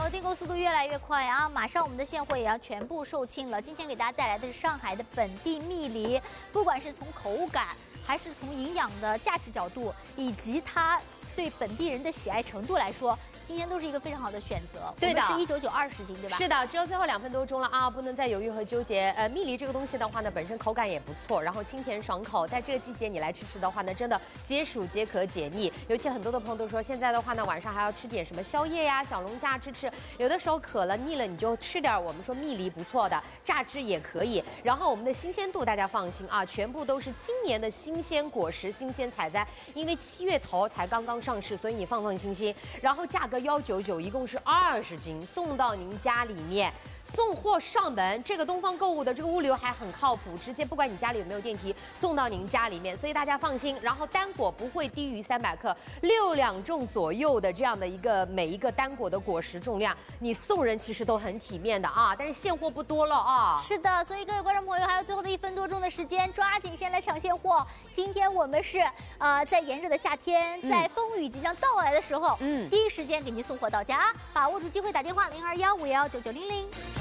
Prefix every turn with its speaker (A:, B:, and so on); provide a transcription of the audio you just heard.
A: 订购速度越来越快啊！马上我们的现货也要全部售罄了。今天给大家带来的是上海的本地蜜梨，不管是从口感，还是从营养的价值角度，以及它对本地人的喜爱程度来说，今天都是一个非常好的选择。
B: 对的，
A: 是19.9 20斤，对吧？
B: 是的，只有最后2分多钟了啊，不能再犹豫和纠结。蜜梨这个东西的话呢，本身口感也不错，然后清甜爽口，在这个季节你来吃的话呢，真的解暑皆可解腻。尤其很多的朋友都说，现在的话呢，晚上还要吃点什么宵夜呀、小龙虾吃，有的时候渴了腻了，你就吃点我们说蜜梨不错的，榨汁也可以。然后我们的新鲜度大家放心啊，全部都是今年的新鲜果实、新鲜采摘，因为7月头才刚刚上市，所以你放心。然后价格199，一共是20斤，送到您家里面。送货上门，这个东方购物的这个物流还很靠谱，直接不管你家里有没有电梯，送到您家里面，所以大家放心。然后单果不会低于300克，6两重左右的这样的一个每一个单果的果实重量，你送人其实都很体面的啊。但是现货不多了啊。
A: 是的，所以各位观众朋友，还有最后的1分多钟的时间，抓紧先来抢现货。今天我们是在炎热的夏天，在风雨即将到来的时候，第一时间给您送货到家，把握住机会，打电话0215119900。